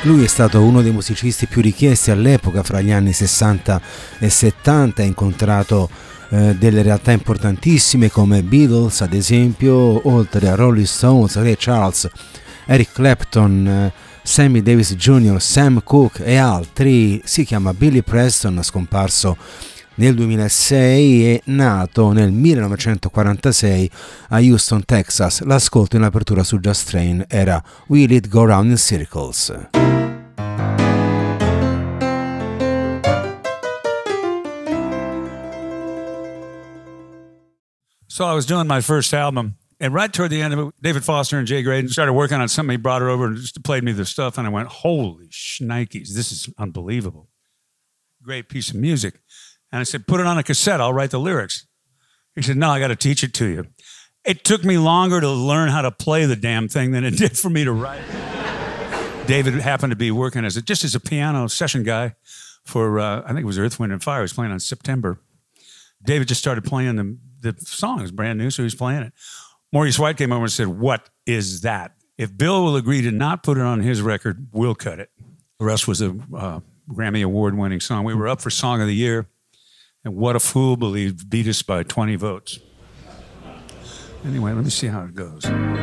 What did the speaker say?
Lui è stato uno dei musicisti più richiesti all'epoca, fra gli anni 60 e 70, ha incontrato delle realtà importantissime come Beatles ad esempio, oltre a Rolling Stones, Ray Charles, Eric Clapton, Sammy Davis Jr., Sam Cooke e altri. Si chiama Billy Preston, scomparso nel 2006 e nato nel 1946 a Houston, Texas. L'ascolto in apertura su Just Train era Will It Go Round in Circles. So I was doing my first album, and right toward the end of it, David Foster and Jay Graydon started working on something. He brought her over and just played me the stuff, and I went, holy shnikes, this is unbelievable. Great piece of music. And I said, put it on a cassette, I'll write the lyrics. He said, no, I got to teach it to you. It took me longer to learn how to play the damn thing than it did for me to write it. David happened to be working as a piano session guy for, I think it was Earth, Wind & Fire. He was playing on September. David just started playing the song. It was brand new, so he was playing it. Maurice White came over and said, what is that? If Bill will agree to not put it on his record, we'll cut it. The rest was a Grammy Award-winning song. We were up for Song of the Year, and What a Fool Believed beat us by 20 votes. Anyway, let me see how it goes.